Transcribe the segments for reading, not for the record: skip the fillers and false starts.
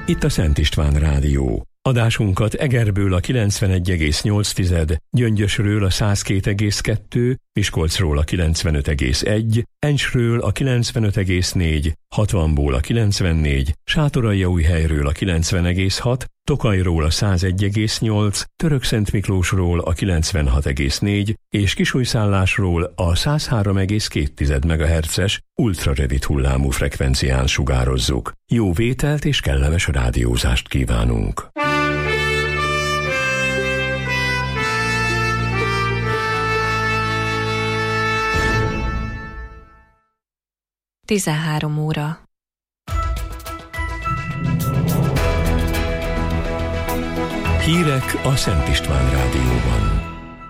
Itt a Szent István Rádió. Adásunkat Egerből a 91,8, Gyöngyösről a 102,2, Miskolcról a 95,1, Encsről a 95,4, Hatvanból a 94, Sátoraljaújhelyről a 90,6, Tokajról a 101,8, Törökszentmiklósról a 96,4 és Kisújszállásról a 103,2 MHz-es ultrarövid hullámú frekvencián sugározzuk. Jó vételt és kellemes rádiózást kívánunk! Tizenhárom óra. Hírek a Szent István Rádióban.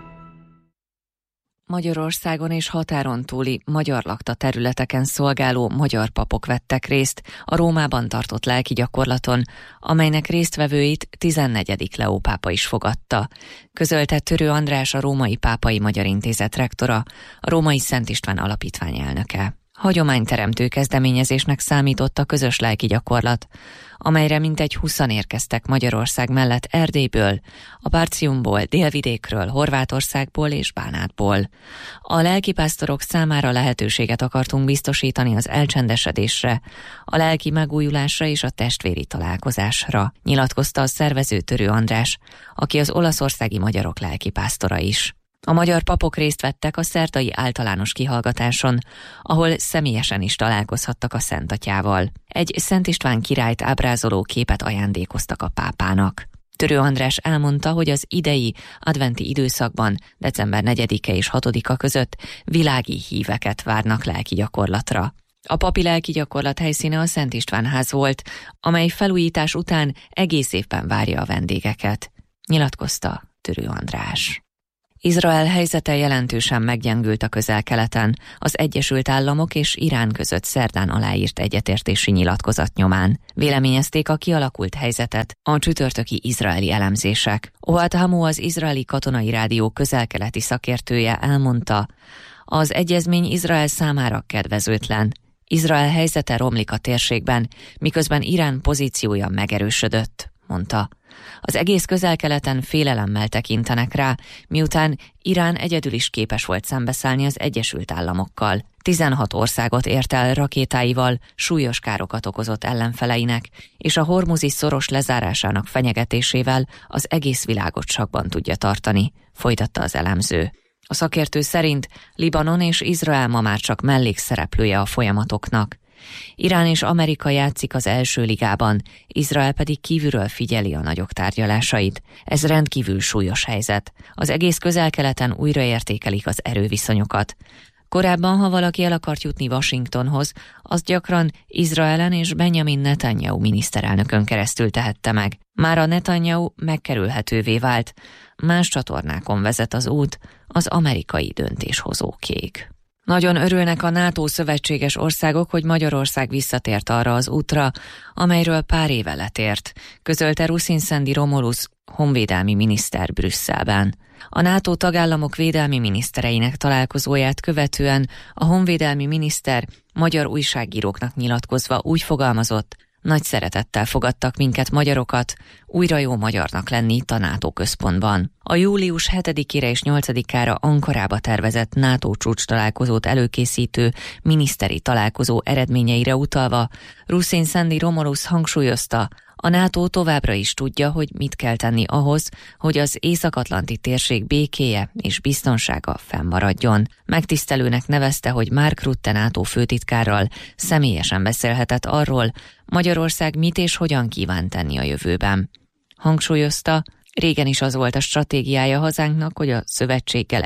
Magyarországon és határon túli magyar lakta területeken szolgáló magyar papok vettek részt a Rómában tartott lelkigyakorlaton, amelynek résztvevőit 14. Leó pápa is fogadta. Közölte Törő András, a Római Pápai Magyar Intézet rektora, a Római Szent István Alapítvány elnöke. Hagyományteremtő kezdeményezésnek számított a közös lelkigyakorlat, amelyre mintegy 20-an érkeztek Magyarország mellett Erdélyből, a Partiumból, Délvidékről, Horvátországból és Bánátból. A lelkipásztorok számára lehetőséget akartunk biztosítani az elcsendesedésre, a lelki megújulásra és a testvéri találkozásra, nyilatkozta a szervező Törő András, aki az olaszországi magyarok lelkipásztora is. A magyar papok részt vettek a szerdai általános kihallgatáson, ahol személyesen is találkozhattak a Szent Atyával. Egy Szent István királyt ábrázoló képet ajándékoztak a pápának. Törő András elmondta, hogy az idei adventi időszakban, december 4-e és 6-a között világi híveket várnak lelkigyakorlatra. A papi lelkigyakorlat helyszíne a Szent István ház volt, amely felújítás után egész évben várja a vendégeket, nyilatkozta Törő András. Izrael helyzete jelentősen meggyengült a Közel-Keleten, az Egyesült Államok és Irán között szerdán aláírt egyetértési nyilatkozat nyomán. Véleményezték a kialakult helyzetet a csütörtöki izraeli elemzések. Ohad Hamu, az izraeli katonai rádió közel-keleti szakértője elmondta, az egyezmény Izrael számára kedvezőtlen. Izrael helyzete romlik a térségben, miközben Irán pozíciója megerősödött, mondta. Az egész Közel-Keleten félelemmel tekintenek rá, miután Irán egyedül is képes volt szembeszállni az Egyesült Államokkal. 16 országot ért el rakétáival, súlyos károkat okozott ellenfeleinek, és a hormuzi szoros lezárásának fenyegetésével az egész világot sakban tudja tartani, folytatta az elemző. A szakértő szerint Libanon és Izrael ma már csak mellékszereplője a folyamatoknak. Irán és Amerika játszik az első ligában, Izrael pedig kívülről figyeli a nagyok tárgyalásait. Ez rendkívül súlyos helyzet. Az egész Közel-Keleten újraértékelik az erőviszonyokat. Korábban, ha valaki el akart jutni Washingtonhoz, az gyakran Izraelen és Benjamin Netanyahu miniszterelnökön keresztül tehette meg. Már a Netanyahu megkerülhetővé vált. Más csatornákon vezet az út az amerikai döntéshozókéig. Nagyon örülnek a NATO szövetséges országok, hogy Magyarország visszatért arra az útra, amelyről pár éve letért, közölte Ruszinszendi Romulus honvédelmi miniszter Brüsszelben. A NATO tagállamok védelmi minisztereinek találkozóját követően a honvédelmi miniszter magyar újságíróknak nyilatkozva úgy fogalmazott, nagy szeretettel fogadtak minket magyarokat, újra jó magyarnak lenni itt a NATO központban. A július 7-ére és 8-ára Ankarába tervezett NATO csúcs találkozót előkészítő miniszteri találkozó eredményeire utalva, Ruszinszendi Romulus hangsúlyozta, a NATO továbbra is tudja, hogy mit kell tenni ahhoz, hogy az Észak-Atlanti térség békéje és biztonsága fennmaradjon. Megtisztelőnek nevezte, hogy Mark Rutte NATO főtitkárral személyesen beszélhetett arról, Magyarország mit és hogyan kíván tenni a jövőben. Hangsúlyozta, régen is az volt a stratégiája hazánknak, hogy a szövetséggel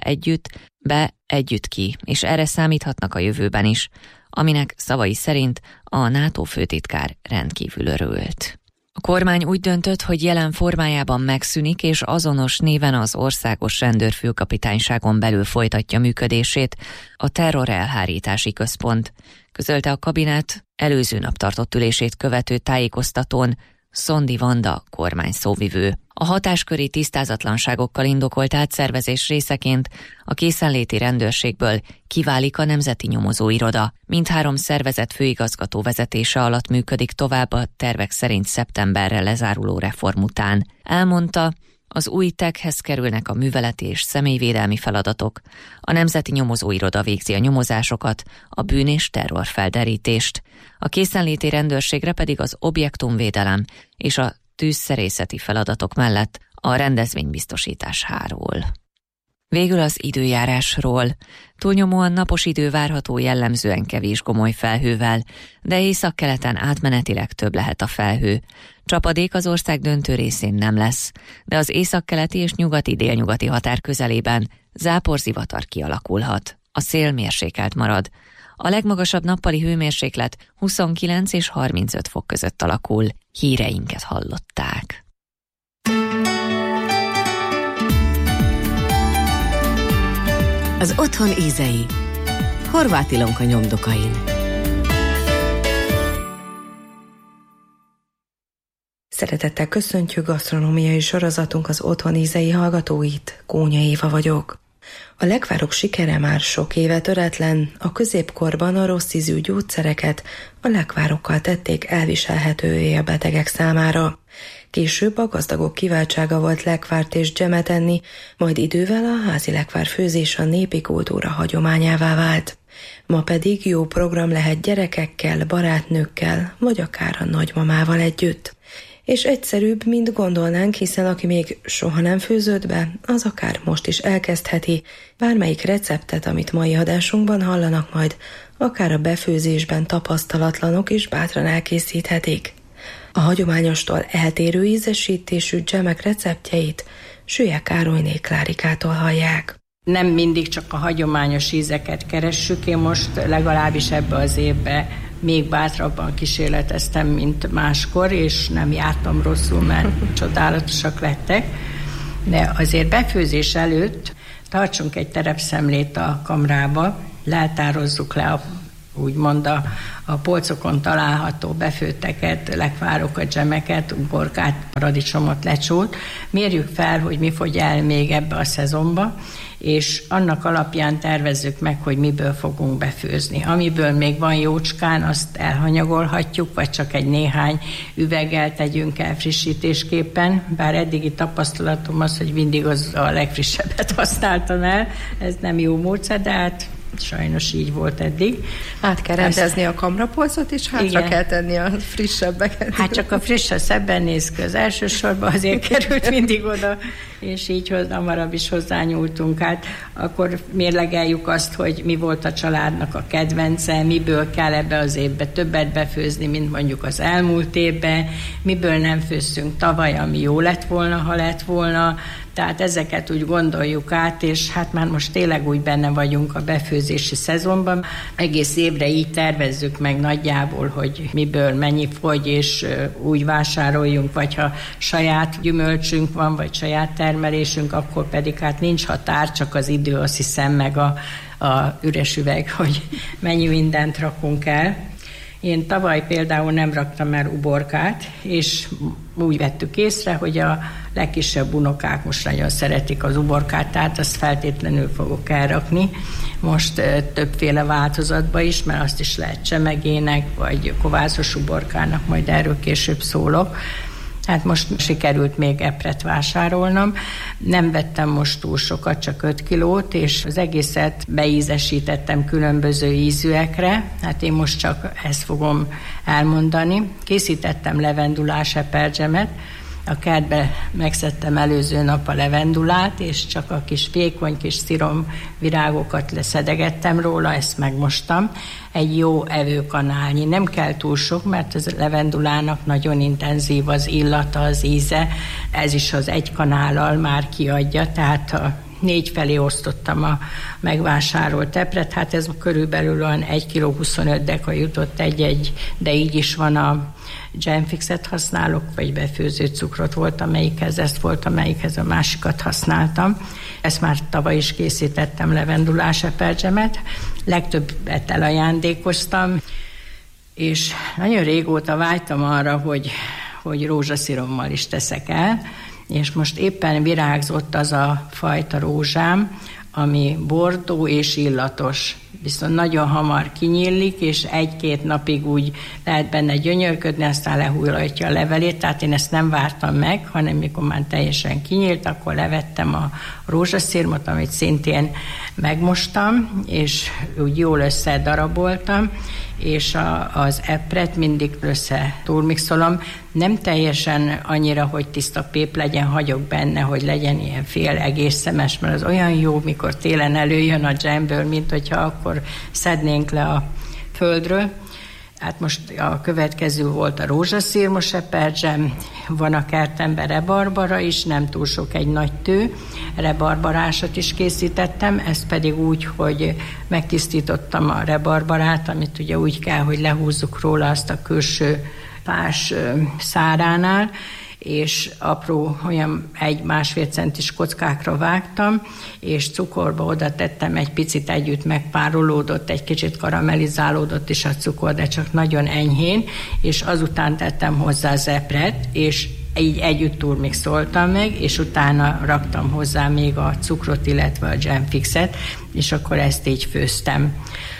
együtt ki, és erre számíthatnak a jövőben is, aminek szavai szerint a NATO főtitkár rendkívül örült. A kormány úgy döntött, hogy jelen formájában megszűnik, és azonos néven az Országos Rendőrfőkapitányságon belül folytatja működését a Terrorelhárítási Központ, közölte a kabinet előző nap tartott ülését követő tájékoztatón Szondi Vanda kormányszóvivő. A hatásköri tisztázatlanságokkal indokolt átszervezés részeként a készenléti rendőrségből kiválik a Nemzeti Nyomozóiroda. Mindhárom szervezet főigazgató vezetése alatt működik tovább a tervek szerint szeptemberre lezáruló reform után. Elmondta, az új TEK-hez kerülnek a műveleti és személyvédelmi feladatok, a Nemzeti Nyomozóiroda végzi a nyomozásokat, a bűn- és terrorfelderítést. A készenléti rendőrségre pedig az objektumvédelem és a tűzszerészeti feladatok mellett a rendezvénybiztosítás hárul. Végül az időjárásról. Túlnyomóan napos idő várható, jellemzően kevés gomoly felhővel, de északkeleten átmenetileg több lehet a felhő. Csapadék az ország döntő részén nem lesz, de az északkeleti és nyugati-délnyugati határ közelében záporzivatar kialakulhat. A szél mérsékelt marad. A legmagasabb nappali hőmérséklet 29 és 35 fok között alakul. Híreinket hallották. Az otthon ízei. Horváth Ilonka nyomdokain. Szeretettel köszöntjük gasztronómiai sorozatunk az otthon ízei hallgatóit. Kónya Éva vagyok. A lekvárok sikere már sok éve töretlen, a középkorban a rossz ízű gyógyszereket a lekvárokkal tették elviselhetővé a betegek számára. Később a gazdagok kiváltsága volt lekvárt és dzsemet enni, majd idővel a házi lekvár főzés a népi kultúra hagyományává vált. Ma pedig jó program lehet gyerekekkel, barátnőkkel, vagy akár a nagymamával együtt. És egyszerűbb, mint gondolnánk, hiszen aki még soha nem főzött be, az akár most is elkezdheti. Bármelyik receptet, amit mai adásunkban hallanak majd, akár a befőzésben tapasztalatlanok is bátran elkészíthetik. A hagyományostól eltérő ízesítésű dzsemek receptjeit Süllyek Károlyné Klárikától hallják. Nem mindig csak a hagyományos ízeket keressük, én most legalábbis ebbe az évbe még bátrabban kísérleteztem, mint máskor, és nem jártam rosszul, mert csodálatosak lettek. De azért befőzés előtt tartsunk egy terepszemlét a kamrába, leltározzuk le úgymond a polcokon található befőtteket, lekvárokat, dzsemeket, uborkát, paradicsomot, lecsót. Mérjük fel, hogy mi fogy el még ebbe a szezonba, és annak alapján tervezzük meg, hogy miből fogunk befőzni. Amiből még van jócskán, azt elhanyagolhatjuk, vagy csak egy néhány üveggel tegyünk el frissítésképpen, bár eddigi tapasztalatom az, hogy mindig az a legfrissebbet használtam el. Ez nem jó módszer, de hát sajnos így volt eddig. Át kell rendezni a kamrapolcot, és hátra kell tenni a frissebbeket. Hát csak a friss, szebben néz ki az elsősorban, azért került mindig oda, és így hamarabb is hozzányúltunk. Hát akkor mérlegeljük azt, hogy mi volt a családnak a kedvence, miből kell ebbe az évbe többet befőzni, mint mondjuk az elmúlt évben, miből nem főztünk tavaly, ami jó lett volna, ha lett volna. Tehát ezeket úgy gondoljuk át, és hát már most tényleg úgy benne vagyunk a befőzési szezonban. Egész évre így tervezzük meg nagyjából, hogy miből mennyi fogy, és úgy vásároljunk, vagy ha saját gyümölcsünk van, vagy saját termelésünk, akkor pedig hát nincs határ, csak az idő, azt hiszem, meg a üres üveg, hogy mennyi mindent rakunk el. Én tavaly például nem raktam el uborkát, és úgy vettük észre, hogy a legkisebb unokák most nagyon szeretik az uborkát, tehát azt feltétlenül fogok elrakni. Most többféle változatban is, mert azt is lehet csemegének, vagy kovászos uborkának, majd erről később szólok. Hát most sikerült még epret vásárolnom. Nem vettem most túl sokat, csak 5 kilót, és az egészet beízesítettem különböző ízűekre. Hát én most csak ezt fogom elmondani. Készítettem levendulás eperdzsemet. A kertbe megszedtem előző nap a levendulát, és csak a kis vékony kis szirom virágokat leszedegettem róla, ezt megmostam. Egy jó evőkanálnyi. Nem kell túl sok, mert az levendulának nagyon intenzív az illata, az íze. Ez is az egy kanállal már kiadja, tehát a 4 felé osztottam a megvásárolt epret, hát ez körülbelül olyan 1 kg 25 deka jutott egy, de így is van a Gemfixet használok, vagy befőző cukrot volt, amelyikhez ezt volt, amelyikhez a másikat használtam. Ezt már tavaly is készítettem, levendulás eperdzsemet. Legtöbbet elajándékoztam, és nagyon régóta vágytam arra, hogy rózsaszirommal is teszek el, és most éppen virágzott az a fajta rózsám, ami bordó és illatos. Viszont nagyon hamar kinyílik, és 1-2 napig úgy lehet benne gyönyörködni, aztán lehullatja a levelét, tehát én ezt nem vártam meg, hanem mikor már teljesen kinyílt, akkor levettem a rózsaszirmot, amit szintén megmostam, és úgy jól összedaraboltam, és az epret mindig összetúrmixolom. Nem teljesen annyira, hogy tiszta pép legyen, hagyok benne, hogy legyen ilyen fél egész szemes, mert az olyan jó, mikor télen előjön a dzsemből, mint hogyha akkor szednénk le a földről. Hát most a következő volt a rózsaszirmos eperdzsem, van a kertemben rebarbara is, nem túl sok, egy nagy tő, rebarbarásat is készítettem, ez pedig úgy, hogy megtisztítottam a rebarbarát, amit ugye úgy kell, hogy lehúzzuk róla azt a külső fás száránál, és apró, olyan 1-1,5 centis kockákra vágtam, és cukorba oda tettem egy picit, együtt megpárolódott, egy kicsit karamellizálódott is a cukor, de csak nagyon enyhén, és azután tettem hozzá az epret, és így együtt turmixoltam meg, és utána raktam hozzá még a cukrot, illetve a dzsemfixet, és akkor ezt így főztem.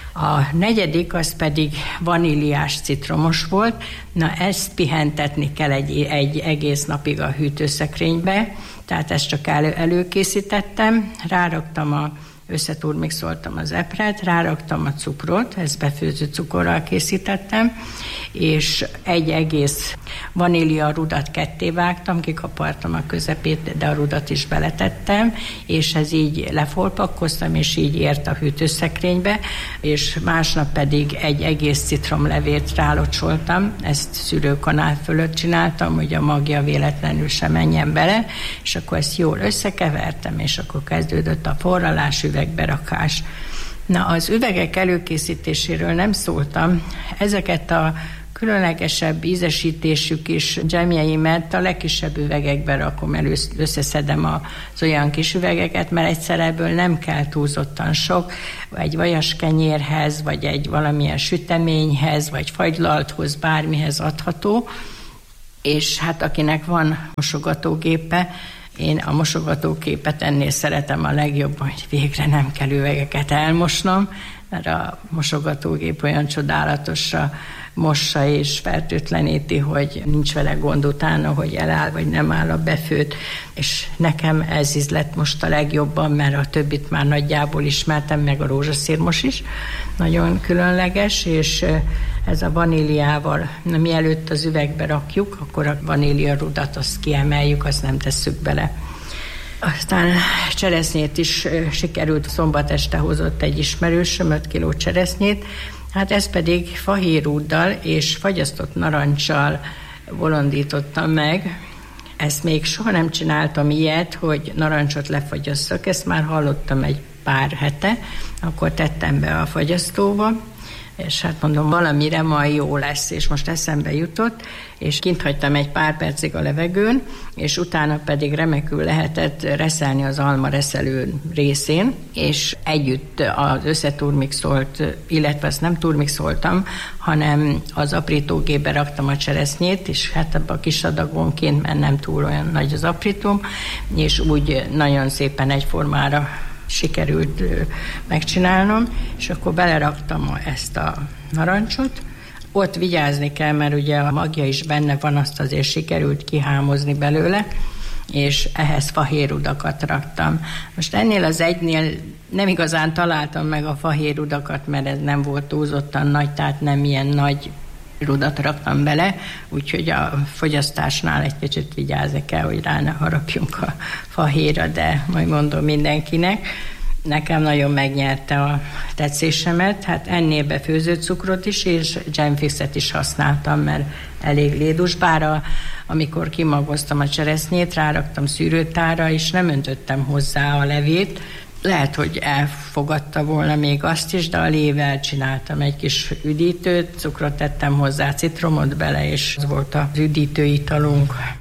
A negyedik az pedig vaníliás citromos volt. Na, ezt pihentetni kell egy egész napig a hűtőszekrénybe, tehát ezt csak előkészítettem, ráraktam összeturmixoltam az epret, ráraktam a cukrot, ezt befőző cukorral készítettem, és egy egész vanília rudat ketté vágtam, kikapartam a közepét, de a rudat is beletettem, és ez így lefolpakkoztam, és így ért a hűtőszekrénybe, és másnap pedig egy egész citromlevét rálocsoltam, ezt szűrőkanál fölött csináltam, hogy a magja véletlenül sem menjen bele, és akkor ezt jól összekevertem, és akkor kezdődött a forralás, üvegberakás. Na, az üvegek előkészítéséről nem szóltam. Ezeket a különlegesebb ízesítésük is dzsemjeimet a legkisebb üvegekbe rakom, összeszedem az olyan kis üvegeket, mert egyszer ebből nem kell túlzottan sok, egy vajaskenyérhez, vagy egy valamilyen süteményhez, vagy fagylalthoz, bármihez adható, és hát akinek van mosogatógépe, én a mosogatógépet ennél szeretem a legjobban, hogy végre nem kell üvegeket elmosnom, mert a mosogatógép olyan csodálatosra mossa és fertőtleníti, hogy nincs vele gond utána, hogy eláll vagy nem áll a befőt, és nekem ez ízlett most a legjobban, mert a többit már nagyjából ismertem, meg a rózsaszirmos is, nagyon különleges, és ez a vaníliával, mielőtt az üvegbe rakjuk, akkor a vanília rudat azt kiemeljük, azt nem tesszük bele. Aztán cseresznyét is sikerült, szombat este hozott egy ismerősöm 5 kiló cseresznyét, hát ez pedig fahérúddal és fagyasztott naranccsal bolondítottam meg. Ezt még soha nem csináltam ilyet, hogy narancsot lefagyasszak, ezt már hallottam egy pár hete, akkor tettem be a fagyasztóba, és hát mondom, valamire majd jó lesz, és most eszembe jutott, és kint hagytam egy pár percig a levegőn, és utána pedig remekül lehetett reszelni az alma reszelő részén, és együtt az összeturmixolt, illetve ezt nem turmixoltam, hanem az aprítógépbe raktam a cseresznyét, és hát ebben a kis adagonként, mert nem túl olyan nagy az aprítóm, és úgy nagyon szépen egyformára sikerült megcsinálnom, és akkor beleraktam ezt a narancsot. Ott vigyázni kell, mert ugye a magja is benne van, azt azért sikerült kihámozni belőle, és ehhez fahérudakat raktam. Most ennél az egynél nem igazán találtam meg a fahérudakat, mert ez nem volt túlzottan nagy, tehát nem ilyen nagy rudat raktam bele, úgyhogy a fogyasztásnál egy kicsit vigyázni kell, hogy rá ne harapjunk a fahéra, de majd mondom mindenkinek. Nekem nagyon megnyerte a tetszésemet, hát ennél befőző cukrot is, és dzsemfixet is használtam, mert elég lédus, bár amikor kimagoztam a cseresznyét, ráraktam szűrőtárra, és nem öntöttem hozzá a levét. Lehet, hogy elfogadta volna még azt is, de a lével csináltam egy kis üdítőt, cukrot tettem hozzá, citromot bele, és az volt az üdítő italunk.